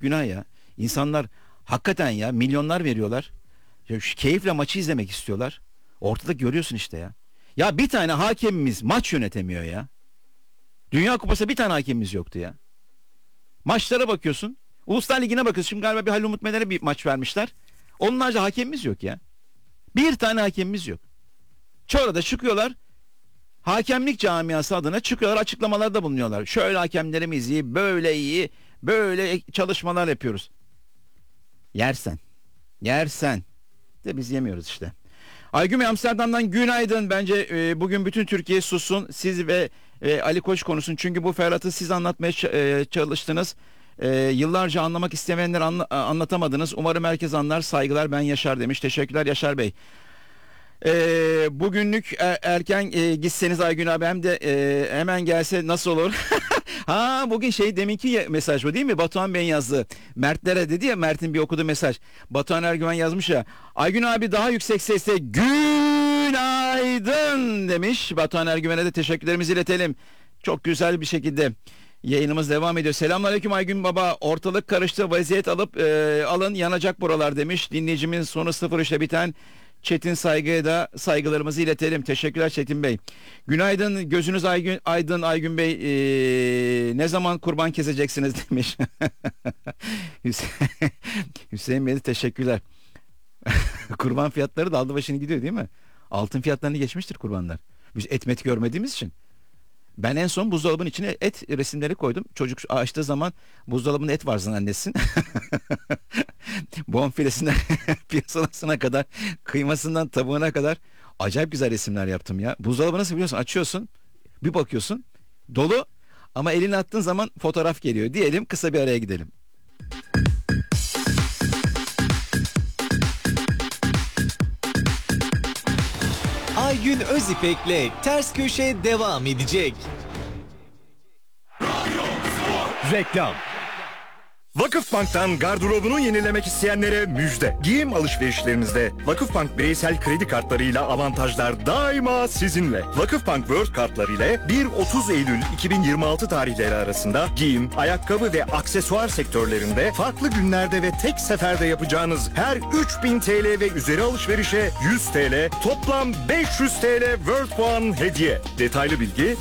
günah ya. İnsanlar hakikaten ya milyonlar veriyorlar. Ya şu keyifle maçı izlemek istiyorlar. Ortada görüyorsun işte ya. Ya bir tane hakemimiz maç yönetemiyor ya. Dünya Kupası bir tane hakemimiz yoktu ya. Maçlara bakıyorsun. Uluslar Ligi'ne bakıyorsun. Şimdi galiba bir Halil Umut Meler'e bir maç vermişler. Onun harici hakemimiz yok ya. Bir tane hakemimiz yok. Sonra da çıkıyorlar. Hakemlik camiası adına çıkıyorlar, açıklamalarda bulunuyorlar. Şöyle hakemlerimiz iyi, böyle iyi, böyle çalışmalar yapıyoruz. Yersen. Yersen. De biz yemiyoruz işte. Aygün Bey Amsterdam'dan günaydın. Bence bugün bütün Türkiye sussun. Siz ve Ali Koç konuşsun. Çünkü bu Ferhat'ı siz anlatmaya çalıştınız. Yıllarca anlamak istemeyenler anlatamadınız. Umarım herkes anlar. Saygılar, ben Yaşar demiş. Teşekkürler Yaşar Bey. Bugünlük erken gitseniz Aygün abi, hem de hemen gelse nasıl olur? Ha, bugün deminki mesaj bu değil mi? Batuhan Bey'in yazdığı. Mertlere dedi ya, Mert'in bir okuduğu mesaj. Batuhan Ergüven yazmış ya. Aygün abi daha yüksek sesle günaydın demiş. Batuhan Ergüven'e de teşekkürlerimizi iletelim. Çok güzel bir şekilde yayınımız devam ediyor. Selamünaleyküm Aygün baba. Ortalık karıştı, vaziyet alın, yanacak buralar demiş. Dinleyicimin sonu 03'le biten Çetin Saygı'ya da saygılarımızı iletelim. Teşekkürler Çetin Bey. Günaydın, gözünüz aydın Aygün Bey. Ne zaman kurban keseceksiniz demiş. Hüseyin Bey de teşekkürler. Kurban fiyatları da aldı başını gidiyor değil mi? Altın fiyatlarını geçmiştir kurbanlar. Biz et görmediğimiz için. Ben en son buzdolabının içine et resimleri koydum. Çocuk açtığı zaman buzdolabında et var zannetsin. Bonfilesinden piyasalasına kadar, kıymasından tavuğuna kadar acayip güzel resimler yaptım ya. Buzdolabı nasıl biliyorsun? Açıyorsun, bir bakıyorsun dolu, ama elini attığın zaman fotoğraf geliyor. Diyelim kısa bir araya gidelim. Aygün Özipek'le Ters Köşe devam edecek. Reklam. Vakıfbank'tan gardırobunu yenilemek isteyenlere müjde. Giyim alışverişlerinizde Vakıfbank bireysel kredi kartlarıyla avantajlar daima sizinle. Vakıfbank World kartları ile 1-30 Eylül 2026 tarihleri arasında giyim, ayakkabı ve aksesuar sektörlerinde farklı günlerde ve tek seferde yapacağınız her 3000 TL ve üzeri alışverişe 100 TL, toplam 500 TL World puan hediye. Detaylı bilgi